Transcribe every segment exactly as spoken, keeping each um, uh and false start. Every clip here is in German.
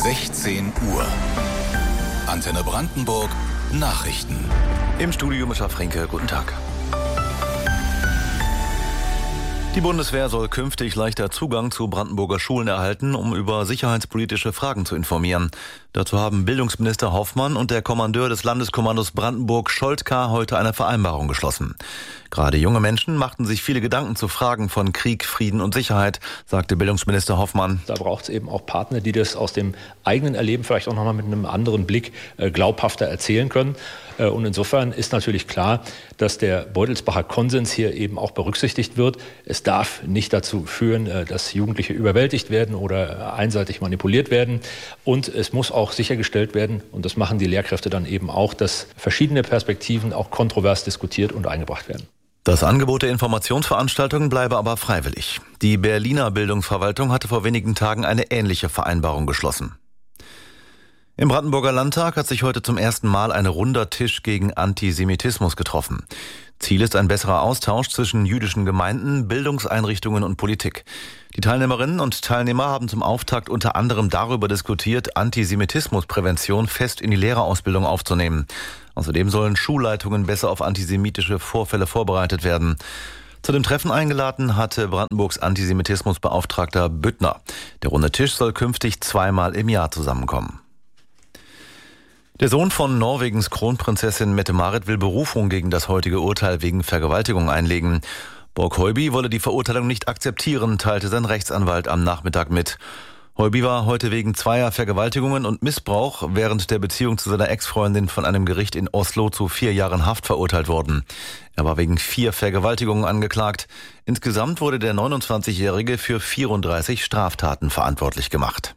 sechzehn Uhr. Antenne Brandenburg Nachrichten. Im Studio Mischa Fränke, guten Tag. Die Bundeswehr soll künftig leichter Zugang zu Brandenburger Schulen erhalten, um über sicherheitspolitische Fragen zu informieren. Dazu haben Bildungsminister Hoffmann und der Kommandeur des Landeskommandos Brandenburg Scholtka heute eine Vereinbarung geschlossen. Gerade junge Menschen machten sich viele Gedanken zu Fragen von Krieg, Frieden und Sicherheit, sagte Bildungsminister Hoffmann. Da braucht es eben auch Partner, die das aus dem eigenen Erleben vielleicht auch nochmal mit einem anderen Blick äh, glaubhafter erzählen können. Äh, und insofern ist natürlich klar, dass der Beutelsbacher Konsens hier eben auch berücksichtigt wird. Es darf nicht dazu führen, äh, dass Jugendliche überwältigt werden oder äh, einseitig manipuliert werden. Und es muss auch sichergestellt werden, und das machen die Lehrkräfte dann eben auch, dass verschiedene Perspektiven auch kontrovers diskutiert und eingebracht werden. Das Angebot der Informationsveranstaltungen bleibe aber freiwillig. Die Berliner Bildungsverwaltung hatte vor wenigen Tagen eine ähnliche Vereinbarung geschlossen. Im Brandenburger Landtag hat sich heute zum ersten Mal ein runder Tisch gegen Antisemitismus getroffen. Ziel ist ein besserer Austausch zwischen jüdischen Gemeinden, Bildungseinrichtungen und Politik. Die Teilnehmerinnen und Teilnehmer haben zum Auftakt unter anderem darüber diskutiert, Antisemitismusprävention fest in die Lehrerausbildung aufzunehmen. Außerdem sollen Schulleitungen besser auf antisemitische Vorfälle vorbereitet werden. Zu dem Treffen eingeladen hatte Brandenburgs Antisemitismusbeauftragter Büttner. Der runde Tisch soll künftig zweimal im Jahr zusammenkommen. Der Sohn von Norwegens Kronprinzessin Mette-Marit will Berufung gegen das heutige Urteil wegen Vergewaltigung einlegen. Borg Heuby wolle die Verurteilung nicht akzeptieren, teilte sein Rechtsanwalt am Nachmittag mit. Heuby war heute wegen zweier Vergewaltigungen und Missbrauch während der Beziehung zu seiner Ex-Freundin von einem Gericht in Oslo zu vier Jahren Haft verurteilt worden. Er war wegen vier Vergewaltigungen angeklagt. Insgesamt wurde der neunundzwanzigjährige für vierunddreißig Straftaten verantwortlich gemacht.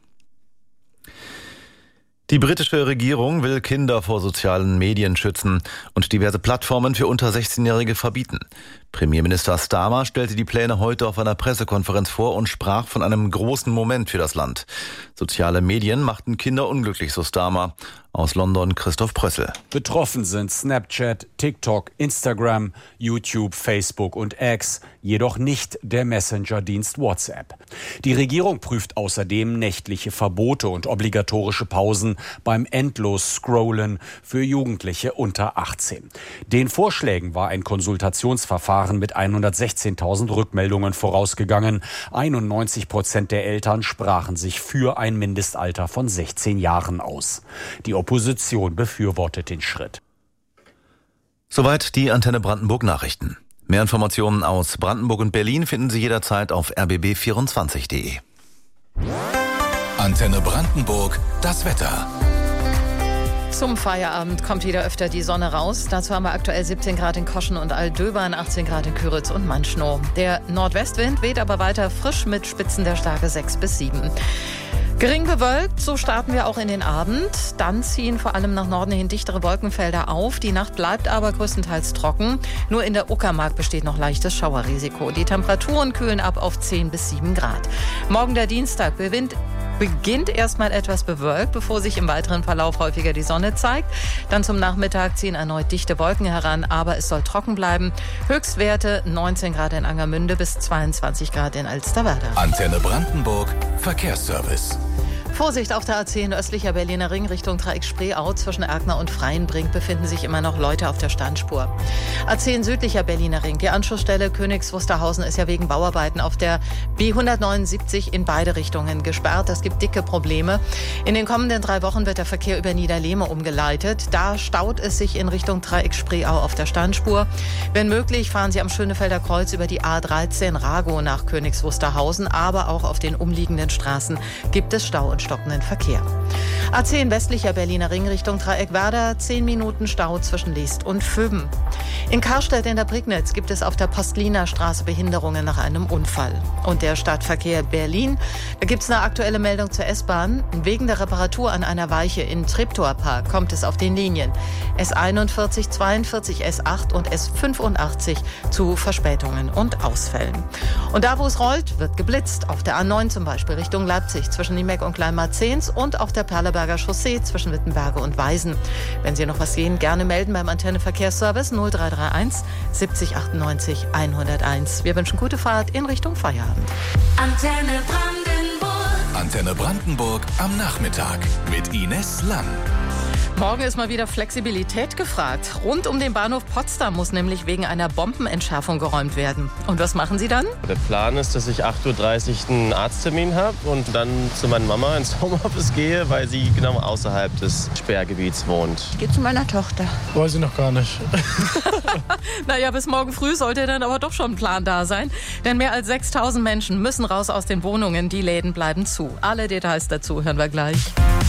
Die britische Regierung will Kinder vor sozialen Medien schützen und diverse Plattformen für unter sechzehnjährige verbieten. Premierminister Starmer stellte die Pläne heute auf einer Pressekonferenz vor und sprach von einem großen Moment für das Land. Soziale Medien machten Kinder unglücklich, so Starmer. Aus London Christoph Prössel. Betroffen sind Snapchat, TikTok, Instagram, YouTube, Facebook und X, jedoch nicht der Messenger-Dienst WhatsApp. Die Regierung prüft außerdem nächtliche Verbote und obligatorische Pausen beim Endlos-Scrollen für Jugendliche unter achtzehn. Den Vorschlägen war ein Konsultationsverfahren mit hundertsechzehntausend Rückmeldungen vorausgegangen. einundneunzig Prozent der Eltern sprachen sich für ein Mindestalter von sechzehn Jahren aus. Die Opposition befürwortet den Schritt. Soweit die Antenne Brandenburg Nachrichten. Mehr Informationen aus Brandenburg und Berlin finden Sie jederzeit auf r b b vierundzwanzig punkt de. Antenne Brandenburg, das Wetter. Zum Feierabend kommt wieder öfter die Sonne raus. Dazu haben wir aktuell siebzehn Grad in Koschen und Aldöbern, achtzehn Grad in Küritz und Manschnow. Der Nordwestwind weht aber weiter frisch mit Spitzen der Stärke sechs bis sieben. Gering bewölkt, so starten wir auch in den Abend. Dann ziehen vor allem nach Norden hin dichtere Wolkenfelder auf. Die Nacht bleibt aber größtenteils trocken. Nur in der Uckermark besteht noch leichtes Schauerrisiko. Die Temperaturen kühlen ab auf zehn bis sieben Grad. Morgen der Dienstag beginnt beginnt erstmal etwas bewölkt, bevor sich im weiteren Verlauf häufiger die Sonne zeigt. Dann zum Nachmittag ziehen erneut dichte Wolken heran, aber es soll trocken bleiben. Höchstwerte neunzehn Grad in Angermünde bis zweiundzwanzig Grad in Elsterwerda. Antenne Brandenburg, Verkehrsservice. Vorsicht auf der A zehn östlicher Berliner Ring Richtung Dreieck Spreeau. Zwischen Erkner und Freienbrink befinden sich immer noch Leute auf der Standspur. A zehn südlicher Berliner Ring. Die Anschlussstelle Königs Wusterhausen ist ja wegen Bauarbeiten auf der B hundertneunundsiebzig in beide Richtungen gesperrt. Das gibt dicke Probleme. In den kommenden drei Wochen wird der Verkehr über Niederlehme umgeleitet. Da staut es sich in Richtung Dreieck Spreeau auf der Standspur. Wenn möglich, fahren Sie am Schönefelder Kreuz über die A dreizehn Rago nach Königs Wusterhausen. Aber auch auf den umliegenden Straßen gibt es Stau und stockenden Verkehr. A zehn westlicher Berliner Ring Richtung Dreieckwerder, zehn Minuten Stau zwischen Leest und Vöben. In Karstedt in der Prignitz gibt es auf der Postliner Straße Behinderungen nach einem Unfall. Und der Stadtverkehr Berlin, da gibt es eine aktuelle Meldung zur S-Bahn. Wegen der Reparatur an einer Weiche in Treptower-Park kommt es auf den Linien S einundvierzig, zweiundvierzig, S acht und S fünfundachtzig zu Verspätungen und Ausfällen. Und da, wo es rollt, wird geblitzt. Auf der A neun zum Beispiel Richtung Leipzig zwischen Niemek und Kleinmarzens und auf der Perleberger Chaussee zwischen Wittenberge und Weisen. Wenn Sie noch was sehen, gerne melden beim Antenne Verkehrsservice null drei drei eins siebzig achtundneunzig hunderteins. Wir wünschen gute Fahrt in Richtung Feierabend. Antenne Brandenburg. Antenne Brandenburg am Nachmittag mit Ines Lang. Morgen ist mal wieder Flexibilität gefragt. Rund um den Bahnhof Potsdam muss nämlich wegen einer Bombenentschärfung geräumt werden. Und was machen Sie dann? Der Plan ist, dass ich acht Uhr dreißig einen Arzttermin habe und dann zu meiner Mama ins Homeoffice gehe, weil sie genau außerhalb des Sperrgebiets wohnt. Ich gehe zu meiner Tochter. Weiß ich noch gar nicht. Naja, bis morgen früh sollte dann aber doch schon ein Plan da sein. Denn mehr als sechstausend Menschen müssen raus aus den Wohnungen. Die Läden bleiben zu. Alle Details dazu hören wir gleich.